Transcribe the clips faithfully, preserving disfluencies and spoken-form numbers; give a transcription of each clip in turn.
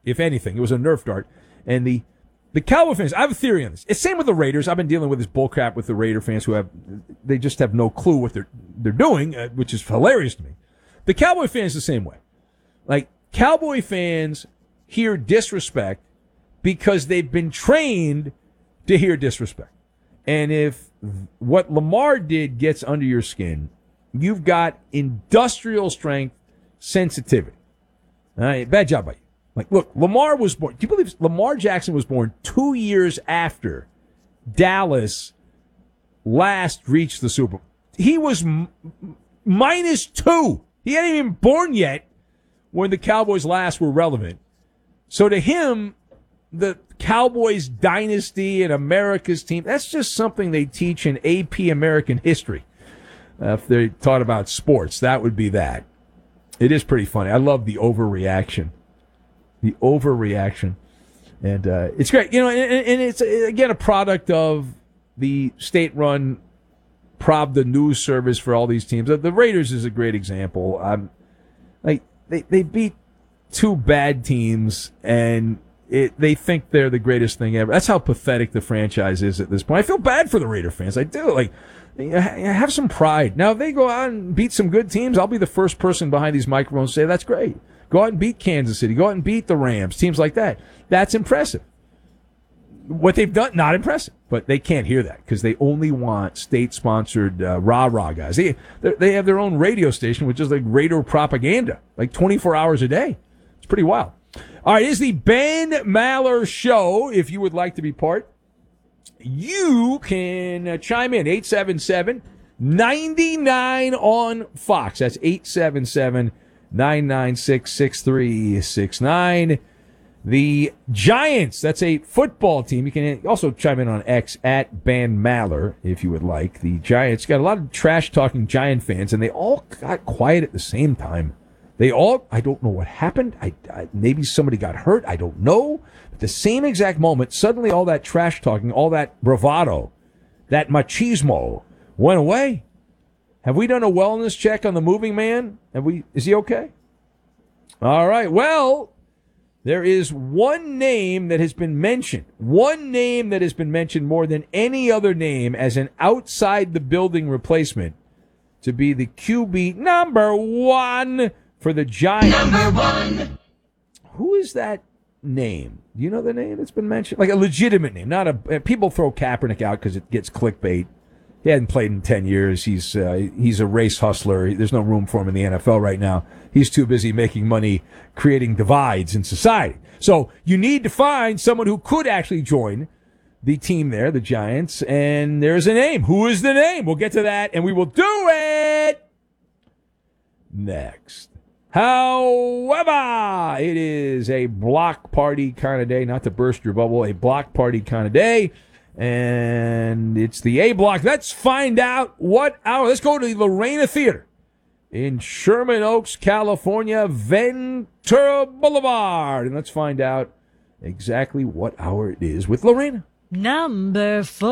if anything. It was a Nerf dart. And the the Cowboy fans, I have a theory on this. It's same with the Raiders. I've been dealing with this bullcrap with the Raider fans who have, they just have no clue what they're they're doing, uh, which is hilarious to me. The Cowboy fans the same way. Like, Cowboy fans hear disrespect because they've been trained to hear disrespect. And if what Lamar did gets under your skin, you've got industrial strength sensitivity. All right, bad job by you. Like, look, Lamar was born. Do you believe Lamar Jackson was born two years after Dallas last reached the Super Bowl? He was m- minus two. He hadn't even been born yet when the Cowboys last were relevant. So to him, the Cowboys dynasty and America's team, that's just something they teach in A P American history. Uh, if they taught about sports, that would be that. It is pretty funny. I love the overreaction. The overreaction. And uh, it's great. You know, and, and it's, again, a product of the state-run Pravda news service for all these teams. The Raiders is a great example. Um, like they, they beat two bad teams, and it, they think they're the greatest thing ever. That's how pathetic the franchise is at this point. I feel bad for the Raider fans. I do. Like, have some pride. Now, if they go out and beat some good teams, I'll be the first person behind these microphones to say that's great. Go out and beat Kansas City. Go out and beat the Rams, teams like that. That's impressive. What they've done, not impressive. But they can't hear that because they only want state-sponsored uh, rah-rah guys. They they have their own radio station, which is like Raider propaganda, like twenty-four hours a day. It's pretty wild. All right, here's the Ben Maller Show. If you would like to be part, you can uh, chime in. eight seven seven, nine nine on Fox. That's eight seven seven, nine nine six, six three six nine. The Giants, that's a football team. You can also chime in on X at Ben Maller if you would like. The Giants got a lot of trash-talking Giant fans, and they all got quiet at the same time. They all, I don't know what happened. I, I maybe somebody got hurt. I don't know. At the same exact moment, suddenly all that trash-talking, all that bravado, that machismo went away. Have we done a wellness check on the moving man? Have we? Is he okay? All right. Well, there is one name that has been mentioned, one name that has been mentioned more than any other name as an outside-the-building replacement to be the Q B number one for the Giants. Number one. Who is that name? Do you know the name that's been mentioned? Like a legitimate name, not a. People throw Kaepernick out because it gets clickbait. He hadn't played in ten years. He's uh, he's a race hustler. There's no room for him in the N F L right now. He's too busy making money, creating divides in society. So you need to find someone who could actually join the team there, the Giants, and there's a name. Who is the name? We'll get to that, and we will do it next. However, it is a block party kind of day, not to burst your bubble, a block party kind of day. And it's the A block. Let's find out what hour. Let's go to the Lorena Theater in Sherman Oaks, California, Ventura Boulevard. And let's find out exactly what hour it is with Lorena. Number four.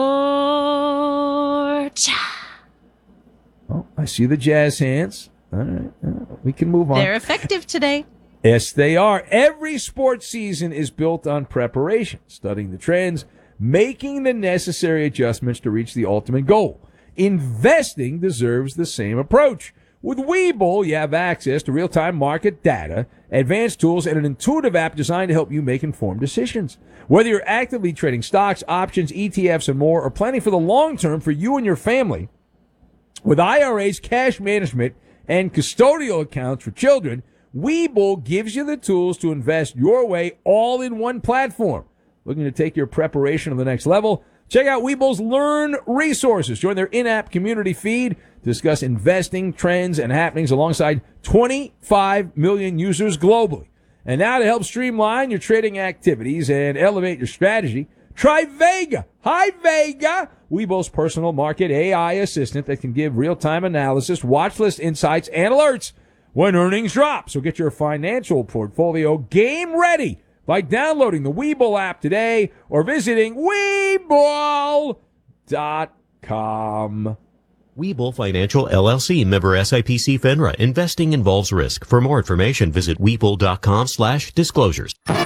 Oh, I see the jazz hands. All right, all right, we can move on. They're effective today. Yes, they are. Every sports season is built on preparation, studying the trends, making the necessary adjustments to reach the ultimate goal. Investing deserves the same approach. With Webull, you have access to real-time market data, advanced tools, and an intuitive app designed to help you make informed decisions. Whether you're actively trading stocks, options, E T Fs, and more, or planning for the long term for you and your family, with I R As, cash management, and custodial accounts for children, Webull gives you the tools to invest your way all in one platform. Looking to take your preparation to the next level? Check out Webull's Learn resources. Join their in-app community feed to discuss investing, trends, and happenings alongside twenty-five million users globally. And now to help streamline your trading activities and elevate your strategy, try Vega. Hi, Vega. Webull's personal market A I assistant that can give real-time analysis, watch list insights, and alerts when earnings drop. So get your financial portfolio game ready by downloading the Webull app today or visiting Webull dot com. Webull Financial L L C, member S I P C FINRA. Investing involves risk. For more information, visit Webull dot com slash disclosures.